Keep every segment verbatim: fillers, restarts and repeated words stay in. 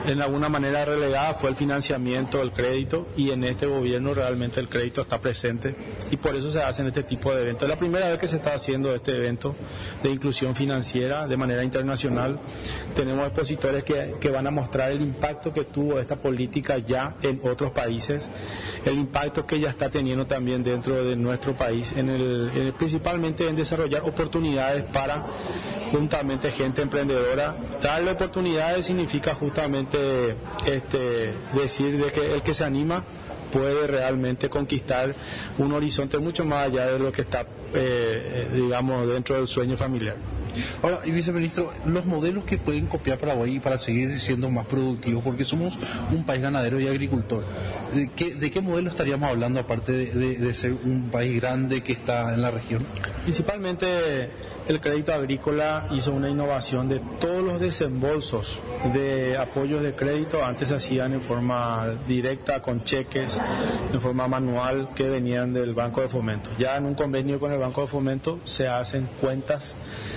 en alguna manera relegada fue el financiamiento, el crédito, y en este gobierno realmente el crédito está presente y por eso se hacen este tipo de eventos. Es la primera vez que se está haciendo este evento de inclusión financiera de manera internacional. Tenemos expositores que, que van a mostrar el impacto que tuvo esta política ya en otros países, el impacto que ya está teniendo también dentro de nuestro país, en el, en el, principalmente en desarrollar oportunidades para juntamente gente emprendedora. Darle oportunidades significa justamente este, decir de que el que se anima puede realmente conquistar un horizonte mucho más allá de lo que está, eh, digamos, dentro del sueño familiar. Ahora, y viceministro, los modelos que pueden copiar Paraguay para seguir siendo más productivos, porque somos un país ganadero y agricultor, ¿de qué, de qué modelo estaríamos hablando aparte de, de, de ser un país grande que está en la región? Principalmente el crédito agrícola hizo una innovación de todos los desembolsos de apoyos de crédito. Antes se hacían en forma directa, con cheques, en forma manual, que venían del Banco de Fomento. Ya en un convenio con el Banco de Fomento se hacen cuentas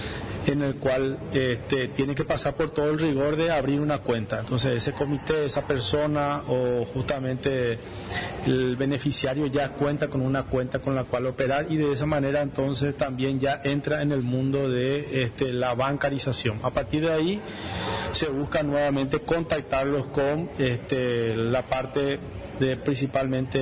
en el cual este, tiene que pasar por todo el rigor de abrir una cuenta. Entonces ese comité, esa persona o justamente el beneficiario ya cuenta con una cuenta con la cual operar, y de esa manera entonces también ya entra en el mundo de este, la bancarización. A partir de ahí se busca nuevamente contactarlos con este, la parte de, principalmente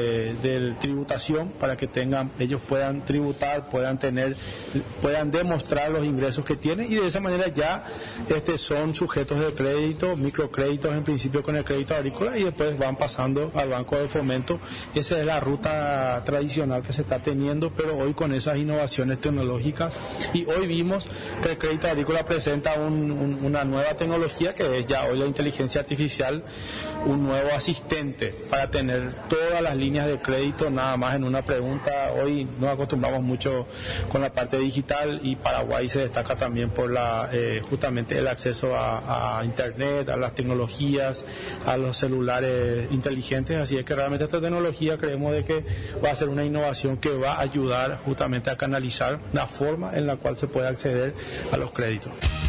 de tributación, para que tengan, ellos puedan tributar, puedan tener, puedan demostrar los ingresos que tienen, y de esa manera ya este, son sujetos de crédito, microcréditos en principio con el crédito agrícola, y después van pasando al Banco de Fomento. Esa es la ruta tradicional que se está teniendo, pero hoy con esas innovaciones tecnológicas, y hoy vimos que el crédito agrícola presenta un, un, una nueva tecnología que es ya hoy la inteligencia artificial, un nuevo asistente para tener todas las líneas de crédito nada más en una pregunta. Hoy nos acostumbramos mucho con la parte digital, y Paraguay se destaca también por la eh, justamente el acceso a, a internet, a las tecnologías, a los celulares inteligentes. Así es que realmente esta tecnología creemos de que va a ser una innovación que va a ayudar justamente a canalizar la forma en la cual se puede acceder a los créditos.